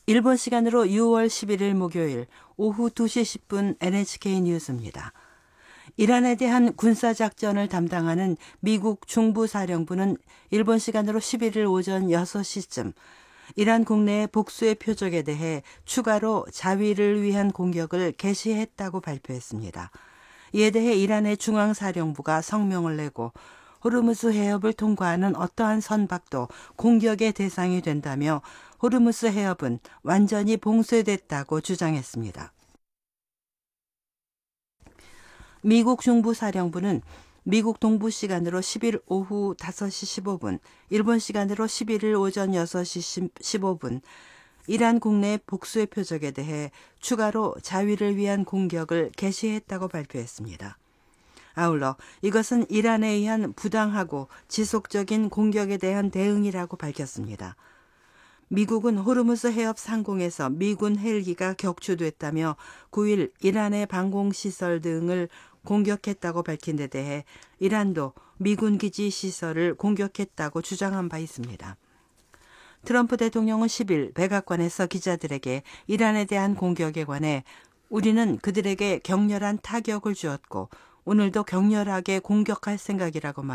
일본 시간으로 6월 11일 목요일 오후 2시 10분 NHK 뉴스입니다. 이란에 대한 군사작전을 담당하는 미국 중부사령부는 일본 시간으로 11일 오전 6시쯤 이란 국내의 복수의 표적에 대해 추가로 자위를 위한 공격을 개시했다고 발표했습니다. 이에 대해 이란의 중앙사령부가 성명을 내고 호르무즈 해협을 통과하는 어떠한 선박도 공격의 대상이 된다며 호르무즈 해협은 완전히 봉쇄됐다고 주장했습니다. 미국 중부사령부는 미국 동부 시간으로 10일 오후 5시 15분, 일본 시간으로 11일 오전 6시 15분, 이란 국내 복수의 표적에 대해 추가로 자위를 위한 공격을 개시했다고 발표했습니다. 아울러 이것은 이란에 의한 부당하고 지속적인 공격에 대한 대응이라고 밝혔습니다. 미국은 호르무즈 해협 상공에서 미군 헬기가 격추됐다며 9일 이란의 방공시설 등을 공격했다고 밝힌 데 대해 이란도 미군 기지 시설을 공격했다고 주장한 바 있습니다. 트럼프 대통령은 10일 백악관에서 기자들에게 이란에 대한 공격에 관해 우리는 그들에게 격렬한 타격을 주었고 오늘도 격렬하게 공격할 생각이라고 말했습니다.